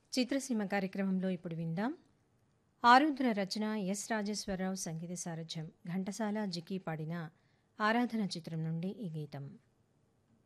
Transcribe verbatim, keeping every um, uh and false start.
చిత్రసీమ కార్యక్రమంలో ఇప్పుడు విందాం. ఆరుద్ర రచన ఎస్ రాజేశ్వరరావు, సంగీత సారథ్యం ఘంటసాల జిక్కి పాడిన ఆరాధన చిత్రం నుండి ఈ గీతం.